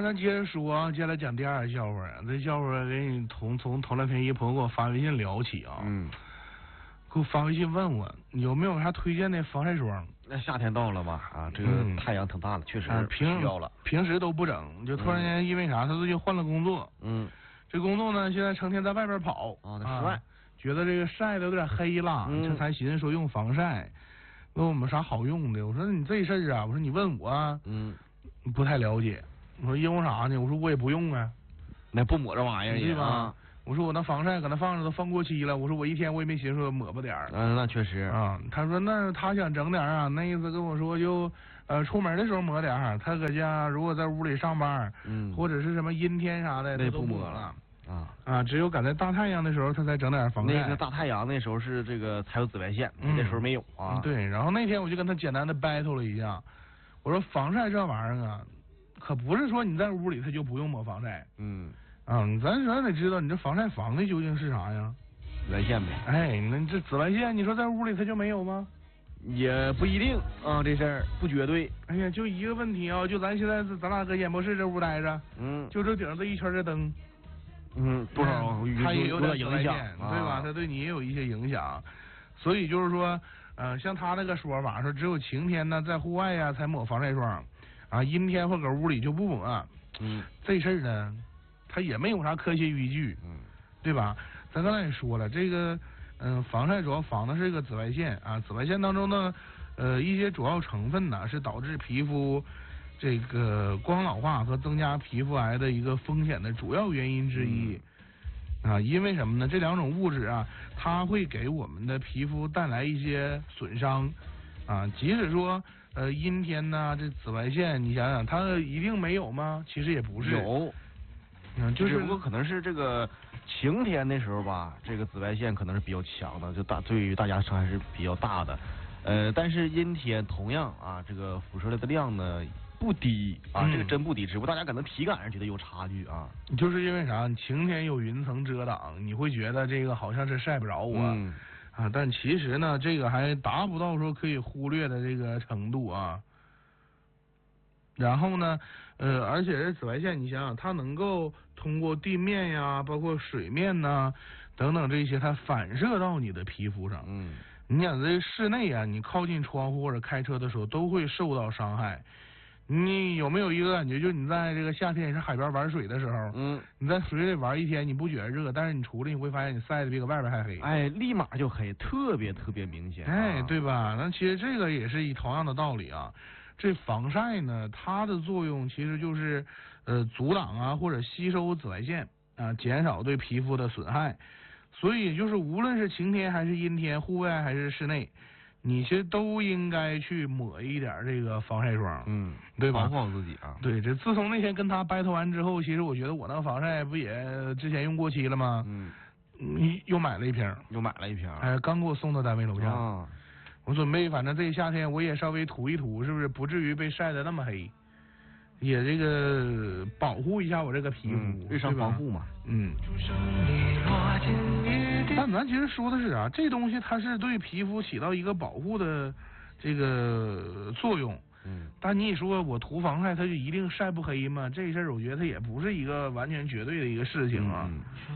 咱接着说啊，接下来讲第二个笑话。这笑话给你从头两天一朋友给我发微信聊起啊，给我发微信问我有没有啥推荐的防晒霜。 那夏天到了嘛，啊，这个太阳挺大了，确实需要了。 平时都不整，就突然间因为啥？他最近换了工作，这工作呢现在成天在外边跑啊，在室外， 觉得这个晒的有点黑了，这才寻思说用防晒。问我们啥好用的？我说你这事儿啊，我说你问我，不太了解。我说因为啥呢？我说我也不用啊， 那不抹这玩意儿对吧？我说我那防晒搁那放着都放过期了，我说我一天我也没寻思抹不点儿。 那确实啊。他说那他想整点啊，那意思跟我说就出门的时候抹点儿，他搁家如果在屋里上班，或者是什么阴天啥的，他都不抹了。 只有赶在大太阳的时候，他才整点防晒。 那个大太阳那时候是这个才有紫外线，那时候没有啊。 对，然后那天我就跟他简单的 battle 了一下，我说防晒这玩意儿啊，可不是说你在屋里他就不用抹防晒。咱得知道你这防晒防的究竟是啥呀？ 紫外线呗。 哎，那这紫外线，你说在屋里它就没有吗？ 也不一定啊，这事儿不绝对。 哎呀，就一个问题啊，就咱现在咱俩搁演播室这屋待着，就这顶上这一圈的灯， 多少它也有点影响， 对吧？它对你也有一些影响，所以就是说，像他那个说法说，只有晴天呢，在户外呀才抹防晒霜，阴天或搁屋里就不抹。这事儿呢，它也没有啥科学依据，对吧？咱刚才也说了，这个防晒主要防的是这个紫外线啊，紫外线当中呢，一些主要成分呢是导致皮肤这个光老化和增加皮肤癌的一个风险的主要原因之一。因为什么呢？这两种物质啊，它会给我们的皮肤带来一些损伤即使说阴天呐，这紫外线你想想，它一定没有吗？其实也不是有。 就是不过可能是这个晴天的时候吧，这个紫外线可能是比较强的，就对于大家伤害是比较大的。但是阴天同样这个辐射的量呢不低这个真不低，只不过大家可能体感上觉得有差距啊。 就是因为啥？晴天有云层遮挡，你会觉得这个好像是晒不着我但其实呢，这个还达不到说可以忽略的这个程度啊。然后呢，而且这紫外线，你想想，它能够通过地面呀，包括水面呐等等这些，它反射到你的皮肤上。你想这室内啊，你靠近窗户或者开车的时候都会受到伤害。你有没有一个感觉，就是你在这个夏天是海边玩水的时候，你在水里玩一天，你不觉得热，但是你出来你会发现你晒的比搁外边还黑。 哎，立马就黑，特别特别明显。 哎，对吧？那其实这个也是以同样的道理啊。这防晒呢，它的作用其实就是阻挡或者吸收紫外线减少对皮肤的损害。所以就是无论是晴天还是阴天，户外还是室内，你其实都应该去抹一点这个防晒霜，对吧？ 保护好自己啊。 对，这自从那天跟他battle完之后，其实我觉得我那个防晒不也之前用过期了吗？又买了一瓶。哎，刚给我送到单位楼下。我准备反正这夏天我也稍微涂一涂，是不是不至于被晒得那么黑，也这个保护一下我这个皮肤， 日常防护嘛。 但咱其实说的是啥？这东西它是对皮肤起到一个保护的这个作用。但你说我涂防晒，它就一定晒不黑吗？这事儿我觉得它也不是一个完全绝对的一个事情啊。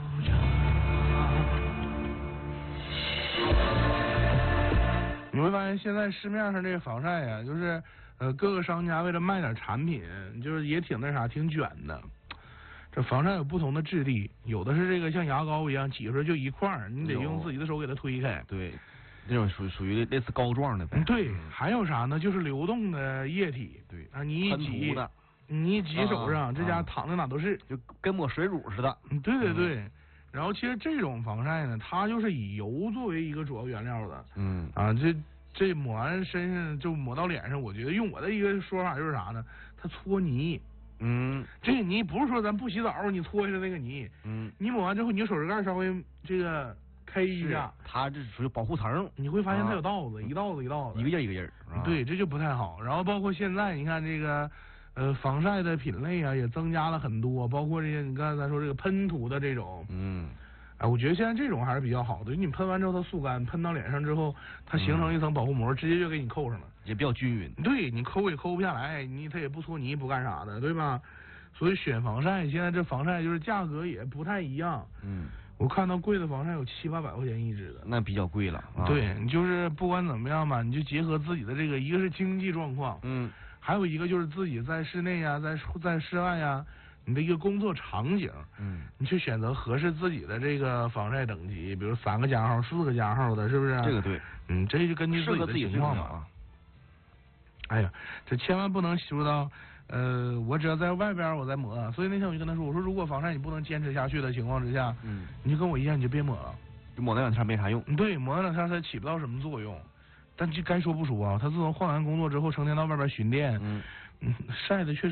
你会发现现在市面上这个防晒呀，就是各个商家为了卖点产品，就是也挺那啥，挺卷的。这防晒有不同的质地，有的是这个像牙膏一样挤出来就一块，你得用自己的手给它推开。 对，那种属于类似膏状的呗。 对，还有啥呢？就是流动的液体。 对你一挤手上，这家淌的哪都是， 就跟抹水乳似的。 对对。然后其实这种防晒呢，它就是以油作为一个主要原料的。这抹完身上就抹到脸上，我觉得用我的一个说法就是啥呢？它搓泥。这个泥不是说咱不洗澡你搓下来那个泥。你抹完之后，你用手指盖稍微这个开一下， 它这属于保护层。 你会发现它有道子，一道子一道子， 一个印儿一个印儿。 对，这就不太好。然后包括现在你看这个防晒的品类也增加了很多，包括这些你刚才咱说这个喷涂的这种。我觉得现在这种还是比较好的，你喷完之后它速干，喷到脸上之后，它形成一层保护膜，直接就给你扣上了， 也比较均匀。 对，你抠也抠不下来，它也不搓泥不干啥的，对吧？ 所以选防晒，现在这防晒就是价格也不太一样。我看到贵的防晒有700-800块钱一支的， 那比较贵了。 对，你就是不管怎么样吧，你就结合自己的这个，一个是经济状况，还有一个就是自己在室内呀，在室外呀，你的一个工作场景，你去选择合适自己的这个防晒等级，比如3个加号、4个加号的，是不是？ 这个对， 这就根据自己的情况嘛。哎呀，这千万不能说到。我只要在外边我再抹，所以那天我就跟他说，我说如果防晒你不能坚持下去的情况之下，你就跟我一样，你就别抹了， 抹那2天没啥用。 对，抹那2天它起不到什么作用。但就该说不说啊，他自从换完工作之后，成天到外边巡店，晒的确实。